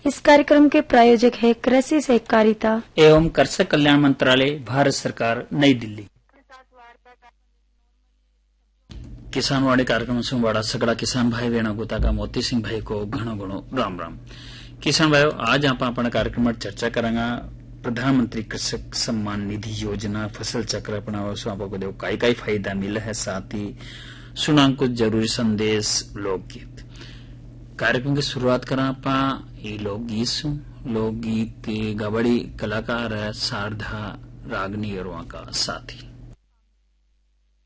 इस कार्यक्रम के प्रायोजक है कृषि सहकारिता एवं कृषक कल्याण मंत्रालय, भारत सरकार, नई दिल्ली। किसान वाणी कार्यक्रम से बड़ा सगड़ा किसान भाई वेणा गुता का मोती सिंह भाई को घणो घणो राम राम। किसान भाइयों, आज आप अपना कार्यक्रम में चर्चा करेंगे प्रधानमंत्री कृषक सम्मान निधि योजना, फसल चक्र अपनाओ सो आपको देखो काई फायदा मिला है, साथ ही सुना कुछ जरूरी संदेश, लोकगीत। कार्यक्रम की शुरुआत करा पा ये लोकगीत गवड़ी कलाकार है शारदा रागनी और वहां का साथी।